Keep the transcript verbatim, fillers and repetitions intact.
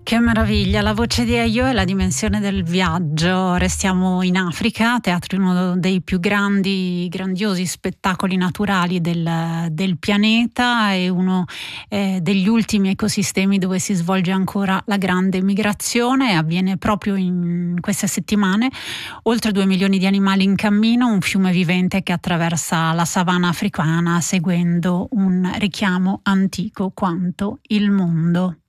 Che meraviglia, la voce di Ayo è la dimensione del viaggio. Restiamo in Africa, teatro di uno dei più grandi, grandiosi spettacoli naturali del, del pianeta e uno eh, degli ultimi ecosistemi dove si svolge ancora la grande migrazione. Avviene proprio in queste settimane. Oltre due milioni di animali in cammino, un fiume vivente che attraversa la savana africana seguendo un richiamo antico quanto il mondo.